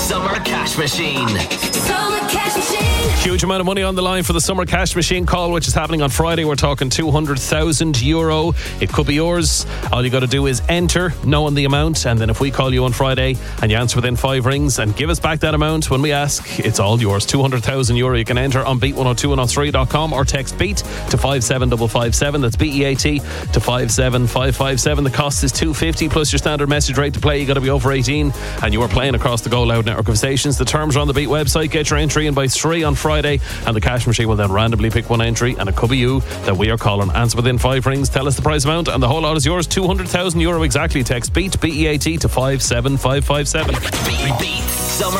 Summer Cash Machine. Summer Cash Machine. Huge amount of money on the line for the Summer Cash Machine call, which is happening on Friday. We're talking €200,000. It could be yours. All you got to do is enter, knowing the amount, and then if we call you on Friday and you answer within 5 rings and give us back that amount when we ask, it's all yours. €200,000. You can enter on beat102103.com or text BEAT to 57557. That's BEAT to 57557. The cost is $2.50 plus your standard message rate to play. You got to be over 18 and you are playing across the Go Loud network of stations. The terms are on the Beat website. Get your entry in by 3 on Friday, and the cash machine will then randomly pick one entry, and it could be you that we are calling. Answer within 5 rings, tell us the price amount, and the whole lot is yours. €200,000 exactly. Text BEAT, BEAT to 57557. Beat Summer